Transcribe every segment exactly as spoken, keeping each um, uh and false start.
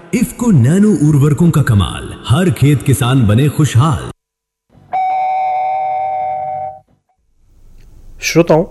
IFFCO nano उर्वरकों का कमाल, हर खेत किसान बने खुशहाल। श्रोताओं,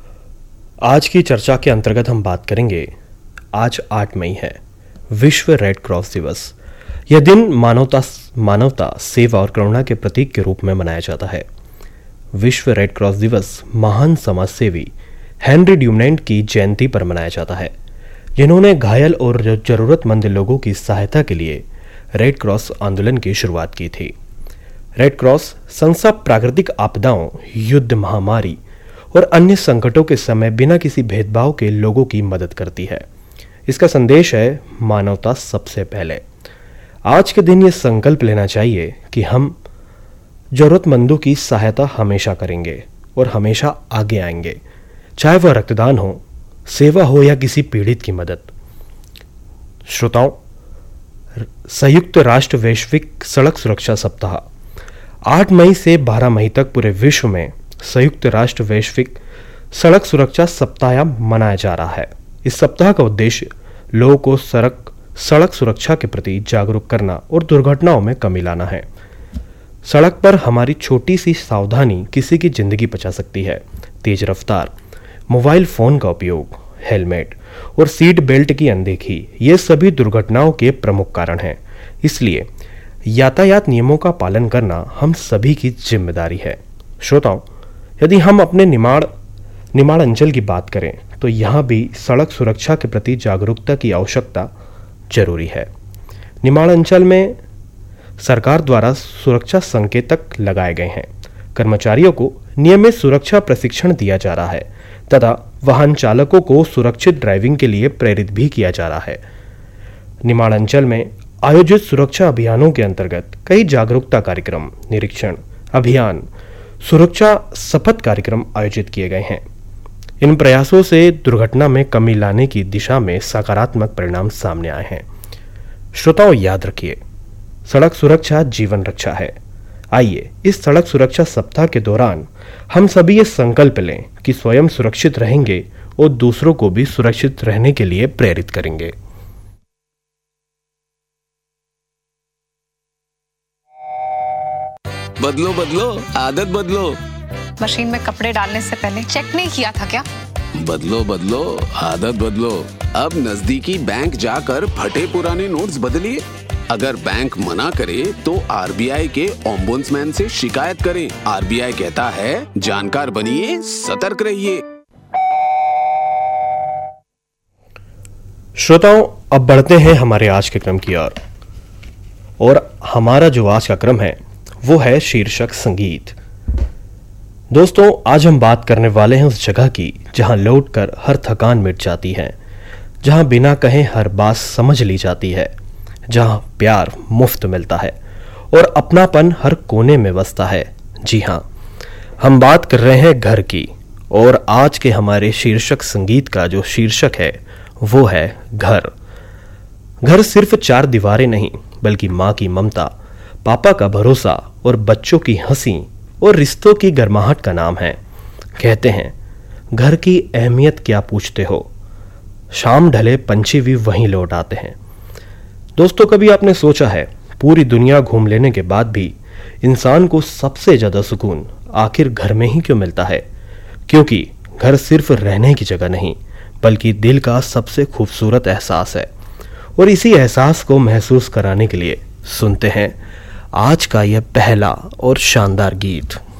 आज की चर्चा के अंतर्गत हम बात करेंगे। आज आठ मई है, विश्व रेड क्रॉस दिवस। यह दिन मानवता मानवता सेवा और करुणा के प्रतीक के रूप में मनाया जाता है। विश्व रेड क्रॉस दिवस महान समाज सेवी हेनरी ड्यूमैंट की जयंती पर मनाया जाता है, जिन्होंने घायल और जरूरतमंद लोगों की सहायता के लिए रेड क्रॉस आंदोलन की शुरुआत की थी। रेड क्रॉस संस्था प्राकृतिक आपदाओं, युद्ध, महामारी और अन्य संकटों के समय बिना किसी भेदभाव के लोगों की मदद करती है। इसका संदेश है मानवता सबसे पहले। आज के दिन ये संकल्प लेना चाहिए कि हम जरूरतमंदों की सहायता हमेशा करेंगे और हमेशा आगे आएंगे, चाहे वह रक्तदान हो, सेवा हो या किसी पीड़ित की मदद। श्रोताओं, संयुक्त राष्ट्र वैश्विक सड़क सुरक्षा सप्ताह आठ मई से बारह मई तक पूरे विश्व में संयुक्त राष्ट्र वैश्विक सड़क सुरक्षा सप्ताह मनाया जा रहा है। इस सप्ताह का उद्देश्य लोगों को सड़क सड़क सुरक्षा के प्रति जागरूक करना और दुर्घटनाओं में कमी लाना है। सड़क पर हमारी छोटी सी सावधानी किसी की जिंदगी बचा सकती है। तेज रफ्तार, मोबाइल फोन का उपयोग, हेलमेट और सीट बेल्ट की अनदेखी, ये सभी दुर्घटनाओं के प्रमुख कारण हैं। इसलिए यातायात नियमों का पालन करना हम सभी की जिम्मेदारी है। श्रोताओं, यदि हम अपने निमाड़ निमाड़ अंचल की बात करें तो यहाँ भी सड़क सुरक्षा के प्रति जागरूकता की आवश्यकता जरूरी है। निमाड़ अंचल में सरकार द्वारा सुरक्षा संकेतक लगाए गए हैं। कर्मचारियों को नियमित सुरक्षा प्रशिक्षण दिया जा रहा है तथा वाहन चालकों को सुरक्षित ड्राइविंग के लिए प्रेरित भी किया जा रहा है। निमाड़ अंचल में आयोजित सुरक्षा अभियानों के अंतर्गत कई जागरूकता कार्यक्रम, निरीक्षण अभियान, सुरक्षा शपथ कार्यक्रम आयोजित किए गए हैं। इन प्रयासों से दुर्घटना में कमी लाने की दिशा में सकारात्मक परिणाम सामने आए हैं। श्रोताओं, याद रखिए, सड़क सुरक्षा जीवन रक्षा है। आइए इस सड़क सुरक्षा सप्ताह के दौरान हम सभी ये संकल्प लें कि स्वयं सुरक्षित रहेंगे और दूसरों को भी सुरक्षित रहने के लिए प्रेरित करेंगे। बदलो बदलो आदत बदलो। मशीन में कपड़े डालने से पहले चेक नहीं किया था क्या? बदलो बदलो आदत बदलो। अब नजदीकी बैंक जाकर फटे पुराने नोट्स बदलिए। अगर बैंक मना करे तो आरबीआई के ओम्बुड्समैन से शिकायत करें। आरबीआई कहता है, जानकार बनिए, सतर्क रहिए। श्रोताओं, अब बढ़ते हैं हमारे आज के क्रम की ओर। और हमारा जो आज का क्रम है वो है शीर्षक संगीत। दोस्तों, आज हम बात करने वाले हैं उस जगह की जहां लौटकर हर थकान मिट जाती है, जहां बिना कहे हर बात समझ ली जाती है, जहां प्यार मुफ्त मिलता है और अपनापन हर कोने में बसता है। जी हां, हम बात कर रहे हैं घर की। और आज के हमारे शीर्षक संगीत का जो शीर्षक है वो है घर। घर सिर्फ चार दीवारें नहीं, बल्कि माँ की ममता, पापा का भरोसा और बच्चों की हंसी और रिश्तों की गर्माहट का नाम है। कहते हैं, घर की अहमियत क्या पूछते हो, शाम ढले पंछी भी वहीं लौट आते हैं। दोस्तों, कभी आपने सोचा है पूरी दुनिया घूम लेने के बाद भी इंसान को सबसे ज्यादा सुकून आखिर घर में ही क्यों मिलता है? क्योंकि घर सिर्फ रहने की जगह नहीं, बल्कि दिल का सबसे खूबसूरत एहसास है। और इसी एहसास को महसूस कराने के लिए सुनते हैं आज का यह पहला और शानदार गीत।